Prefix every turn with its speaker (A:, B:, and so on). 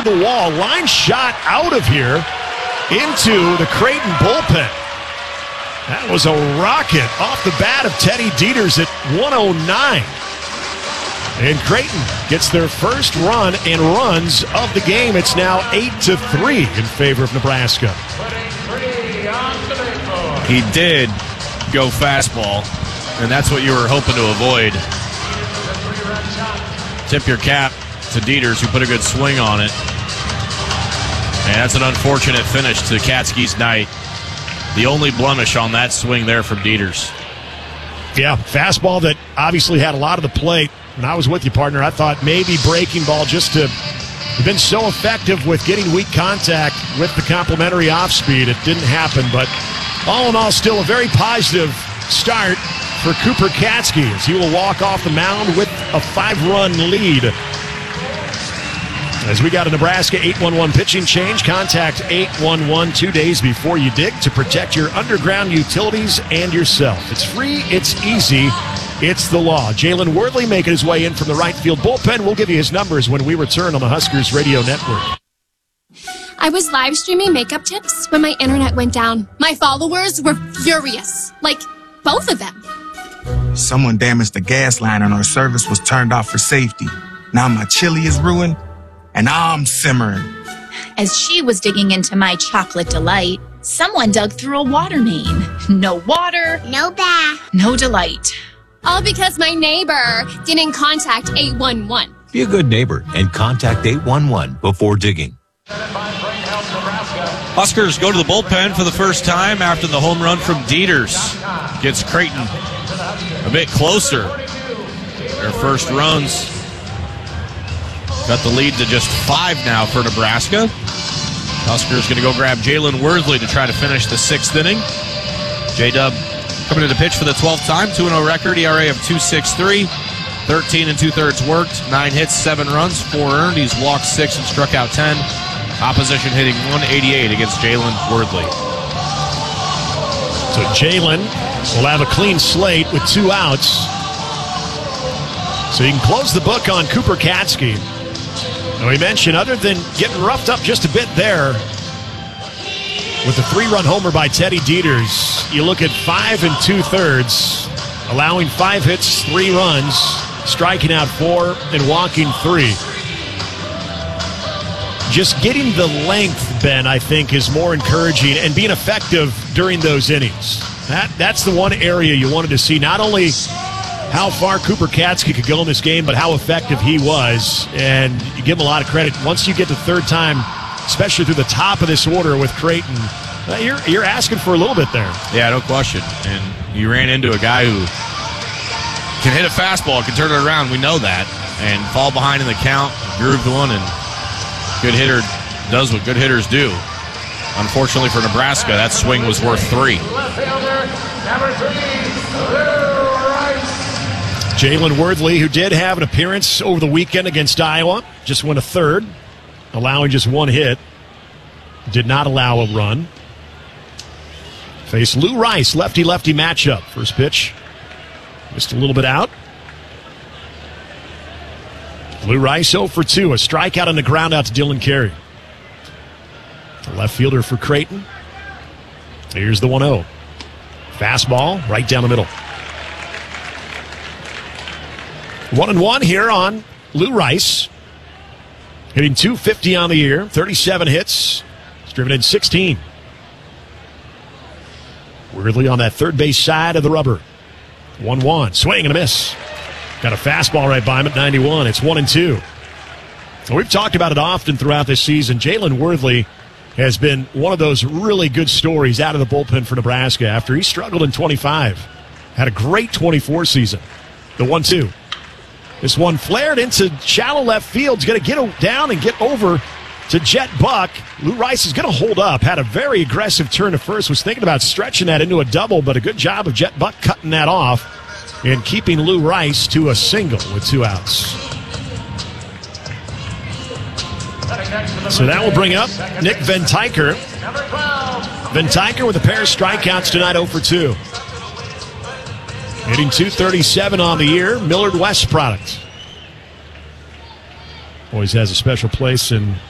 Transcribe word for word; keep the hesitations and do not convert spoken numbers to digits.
A: over the wall. Line shot out of here into the Creighton bullpen. That was a rocket off the bat of Teddy Dieters at one oh nine. And Creighton gets their first run and runs of the game. It's now eight to three in favor of Nebraska.
B: He did go fastball, and that's what you were hoping to avoid. Tip your cap to Dieters, who put a good swing on it. And that's an unfortunate finish to Katski's night. The only blemish on that swing there from Dieters.
A: Yeah, fastball that obviously had a lot of the plate. When I was with you, partner, I thought maybe breaking ball just to have been so effective with getting weak contact with the complementary off speed. It didn't happen, but all in all, still a very positive start for Cooper Katski as he will walk off the mound with a five-run lead. As we got a Nebraska eight one one pitching change, contact eight one one two days before you dig to protect your underground utilities and yourself. It's free, it's easy, it's the law. Jalen Worthley making his way in from the right field bullpen. We'll give you his numbers when we return on the Huskers Radio Network.
C: I was live streaming makeup tips when my internet went down. My followers were furious. Like, both of them.
D: Someone damaged the gas line and our service was turned off for safety. Now my chili is ruined. And I'm simmering.
E: As she was digging into my chocolate delight, someone dug through a water main. No water,
F: no bath,
E: no delight.
C: All because my neighbor didn't contact eight one one.
G: Be a good neighbor and contact eight one one before digging.
B: Huskers go to the bullpen for the first time after the home run from Dieters. Gets Creighton a bit closer. Their first runs. Got the lead to just five now for Nebraska. Huskers going to go grab Jalen Worthley to try to finish the sixth inning. J-Dub coming to the pitch for the twelfth time. two and oh record, E R A of two point six three. thirteen and two-thirds worked. nine hits, seven runs, four earned. He's walked six and struck out ten. Opposition hitting one eighty-eight against Jalen Worthley.
A: So Jalen will have a clean slate with two outs. So you can close the book on Cooper Katski. And we mentioned, other than getting roughed up just a bit there with the three-run homer by Teddy Dieters, you look at five and two-thirds, allowing five hits, three runs, striking out four, and walking three. Just getting the length, Ben, I think, is more encouraging, and being effective during those innings. That That's the one area you wanted to see, not only how far Cooper Katski could go in this game, but how effective he was. And you give him a lot of credit. Once you get the third time, especially through the top of this order with Creighton, uh, you're, you're asking for a little bit there.
B: Yeah, no question. And you ran into a guy who can hit a fastball, can turn it around. We know that. And fall behind in the count, groove the one, and good hitter does what good hitters do. Unfortunately for Nebraska, that swing was worth three.
A: Jalen Worthley, who did have an appearance over the weekend against Iowa, just went a third, allowing just one hit. Did not allow a run. Face Lou Rice, lefty-lefty matchup. First pitch, missed a little bit out. Lou Rice oh for two, a strikeout on the ground out to Dylan Carey. The left fielder for Creighton. Here's the one oh. Fastball right down the middle. One and one here on Lou Rice. Hitting two fifty on the year, thirty-seven hits. He's driven in sixteen. Weirdly on that third base side of the rubber. one one. Swing and a miss. Got a fastball right by him at ninety-one. It's one and two. And we've talked about it often throughout this season. Jalen Worthley has been one of those really good stories out of the bullpen for Nebraska after he struggled in twenty-five. Had a great twenty-four season. The one two. This one flared into shallow left field. He's going to get down and get over to Jet Buck. Lou Rice is going to hold up. Had a very aggressive turn to first. Was thinking about stretching that into a double, but a good job of Jet Buck cutting that off and keeping Lou Rice to a single with two outs. So that will bring up Nick Ventiker. Ventiker with a pair of strikeouts tonight, oh for two. Hitting two thirty-seven on the year, Millard West product. Always has a special place in